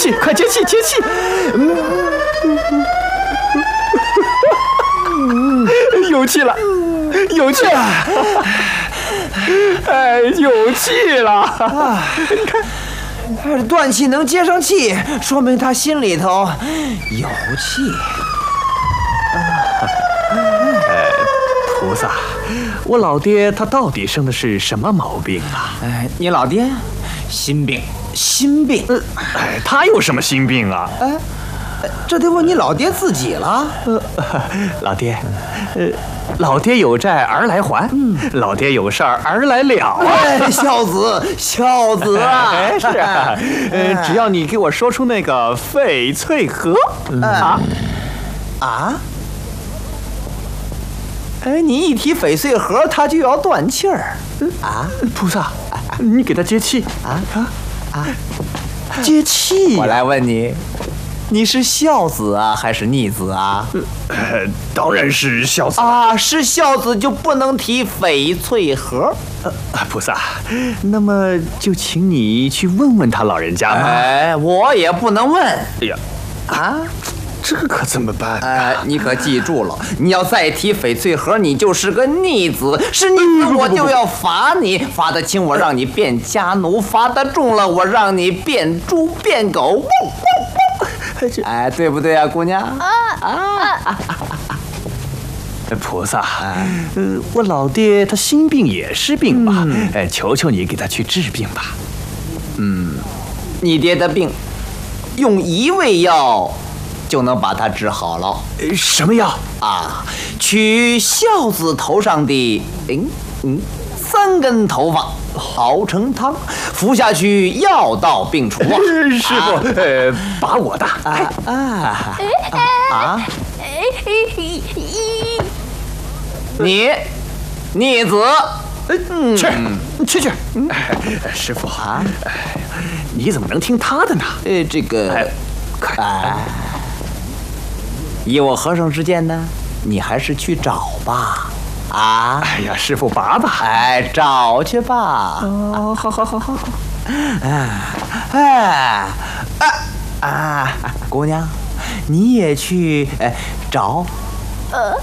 气，快接气，接气！有气了，有气了！哎，有气了！你看， 断气能接上气，说明他心里头有气。 菩萨，我老爹他到底生的是什么毛病啊？ 哎，你老爹心病，心病。 他有什么心病啊？ 这得问你老爹自己了。 老爹，老爹有债而来还，老爹有事儿而来了啊！ 哎，孝子，孝子啊！ 哎，是啊，只要你给我说出那个翡翠河哎，你一提翡翠盒，他就要断气儿。 菩萨，你给他接气接气。 我来问你，你是孝子啊，还是逆子啊？ 当然是孝子啊，是孝子就不能提翡翠盒。 菩萨，那么就请你去问问他老人家吧。 哎，我也不能问。 哎呀，这可怎么办？ 你可记住了，你要再提翡翠盒，你就是个逆子，是逆子我就要罚你，罚得轻我让你变家奴，罚得重了我让你变猪变狗。哎，对不对啊，姑娘？ 菩萨，我老爹他心病也是病吧？求求你给他去治病吧。 你爹的病，用一味药就能把它治好了。 什么药啊？取孝子头上的3根头发熬成汤，服下去药到病除啊！ 师傅，把我的你逆子， 去，师傅你怎么能听他的呢？ 这个，以我和尚之见呢，你还是去找吧。 哎呀，师傅拔吧， 找去吧。 哦，好。 姑娘，你也去找。